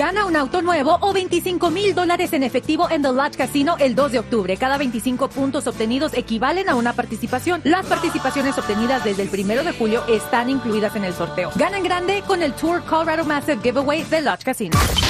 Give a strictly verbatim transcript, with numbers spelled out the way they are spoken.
Gana un auto nuevo o veinticinco mil dólares en efectivo en The Lodge Casino el dos de octubre. Cada veinticinco puntos obtenidos equivalen a una participación. Las participaciones obtenidas desde el primero de julio están incluidas en el sorteo. Gana en grande con el Tour Colorado Massive Giveaway de Lodge Casino.